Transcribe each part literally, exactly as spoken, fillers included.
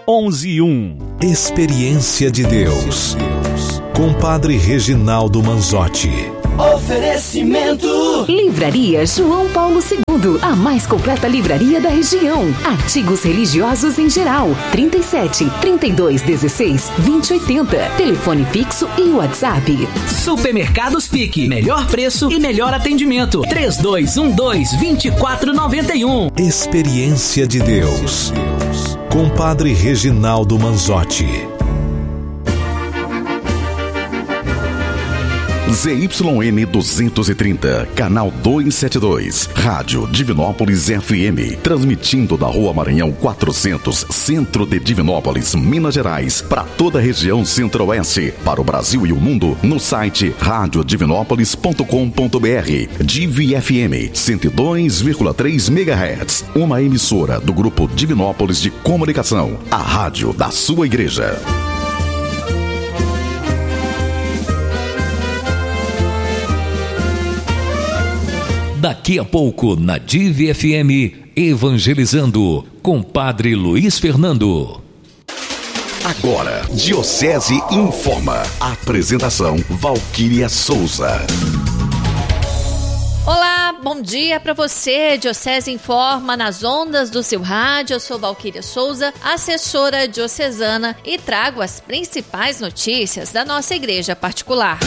onze um. Experiência de Deus, com Padre Reginaldo Manzotti. Oferecimento Livraria João Paulo segundo, a mais completa livraria da região. Artigos religiosos em geral. trinta e sete, trinta e dois, dezesseis, vinte, oitenta. Telefone fixo e WhatsApp. Supermercados Pique. Melhor preço e melhor atendimento. três dois um dois, dois quatro nove um. Experiência de Deus, com Padre Reginaldo Manzotti. Z Y N duzentos e trinta, canal duzentos e setenta e dois, Rádio Divinópolis F M, transmitindo da Rua Maranhão quatrocentos, centro de Divinópolis, Minas Gerais, para toda a região centro-oeste, para o Brasil e o mundo, no site rádio divinópolis ponto com ponto b r. Div F M cento e dois vírgula três megahertz, uma emissora do Grupo Divinópolis de Comunicação, a rádio da sua igreja. Daqui a pouco, na Div F M, Evangelizando, com Padre Luiz Fernando. Agora, Diocese Informa. Apresentação, Valquíria Souza. Olá, bom dia para você. Diocese Informa nas ondas do seu rádio. Eu sou Valquíria Souza, assessora diocesana, e trago as principais notícias da nossa igreja particular.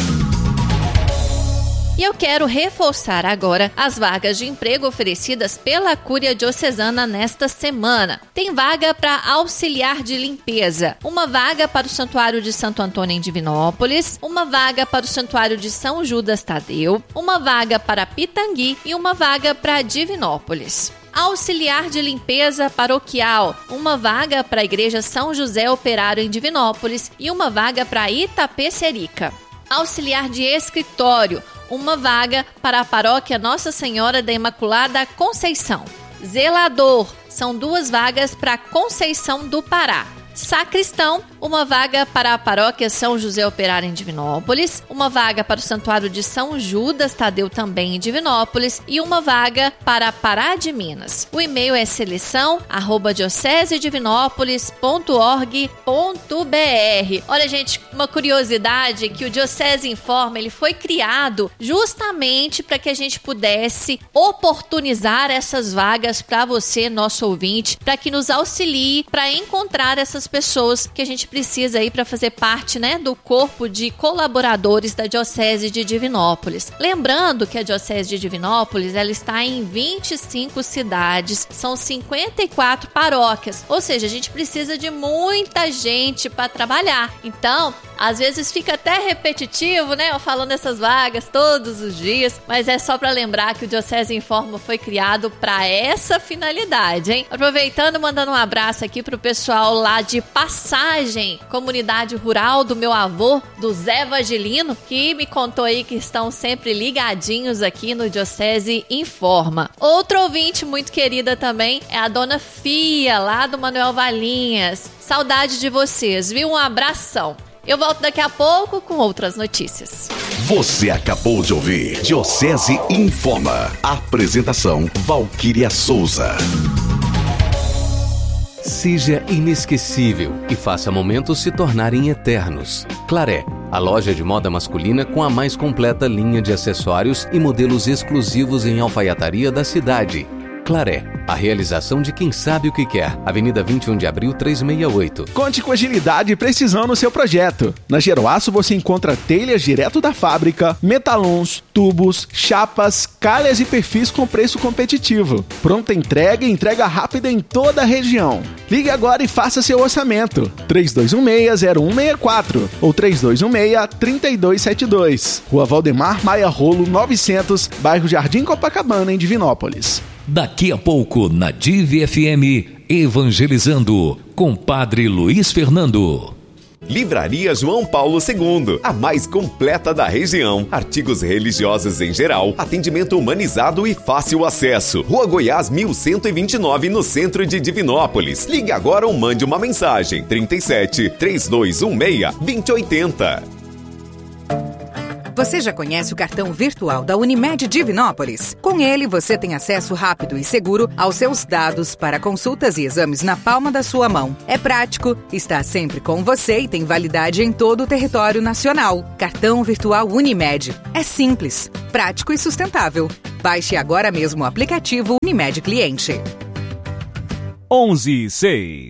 E eu quero reforçar agora as vagas de emprego oferecidas pela Cúria Diocesana nesta semana. Tem vaga para auxiliar de limpeza, uma vaga para o Santuário de Santo Antônio em Divinópolis, uma vaga para o Santuário de São Judas Tadeu, uma vaga para Pitangui e uma vaga para Divinópolis. Auxiliar de limpeza paroquial, uma vaga para a Igreja São José Operário em Divinópolis e uma vaga para Itapecerica. Auxiliar de escritório, uma vaga para a paróquia Nossa Senhora da Imaculada Conceição. Zelador, são duas vagas para Conceição do Pará. Sacristão, uma vaga para a paróquia São José Operário em Divinópolis, uma vaga para o Santuário de São Judas Tadeu também em Divinópolis e uma vaga para Pará de Minas. O e-mail é seleção arroba diocesedivinópolis ponto org ponto b r. Olha, gente, uma curiosidade que o Diocese Informa, ele foi criado justamente para que a gente pudesse oportunizar essas vagas para você, nosso ouvinte, para que nos auxilie para encontrar essas pessoas que a gente precisa aí para fazer parte, né, do corpo de colaboradores da Diocese de Divinópolis. Lembrando que a Diocese de Divinópolis, ela está em vinte e cinco cidades, são cinquenta e quatro paróquias, ou seja, a gente precisa de muita gente para trabalhar. Então, às vezes fica até repetitivo, né, eu falando essas vagas todos os dias, mas é só para lembrar que o Diocese Informa foi criado para essa finalidade, hein? Aproveitando, mandando um abraço aqui pro pessoal lá de Passagem, comunidade rural do meu avô, do Zé Vagilino, que me contou aí que estão sempre ligadinhos aqui no Diocese Informa. Outro ouvinte muito querida também é a dona Fia, lá do Manuel Valinhas. Saudade de vocês, viu? Um abração. Eu volto daqui a pouco com outras notícias. Você acabou de ouvir Diocese Informa. Apresentação, Valquíria Souza. Seja inesquecível e faça momentos se tornarem eternos. Claré, a loja de moda masculina com a mais completa linha de acessórios e modelos exclusivos em alfaiataria da cidade. Claré, a realização de quem sabe o que quer. Avenida vinte e um de abril, trezentos e sessenta e oito. Conte com agilidade e precisão no seu projeto. Na Geroaço você encontra telhas direto da fábrica, metalons, tubos, chapas, calhas e perfis com preço competitivo. Pronta entrega e entrega rápida em toda a região. Ligue agora e faça seu orçamento. três dois um seis, zero um seis quatro ou três dois um seis, três dois sete dois. Rua Valdemar Maia Rolo, novecentos, bairro Jardim Copacabana, em Divinópolis. Daqui a pouco, na Div F M, Evangelizando, com Padre Luiz Fernando. Livraria João Paulo segundo, a mais completa da região. Artigos religiosos em geral, atendimento humanizado e fácil acesso. Rua Goiás mil cento e vinte e nove, no centro de Divinópolis. Ligue agora ou mande uma mensagem. trinta e sete, três dois um seis, dois zero oito zero. Você já conhece o cartão virtual da Unimed Divinópolis? Com ele, você tem acesso rápido e seguro aos seus dados para consultas e exames na palma da sua mão. É prático, está sempre com você e tem validade em todo o território nacional. Cartão virtual Unimed. É simples, prático e sustentável. Baixe agora mesmo o aplicativo Unimed Cliente. onze e seis.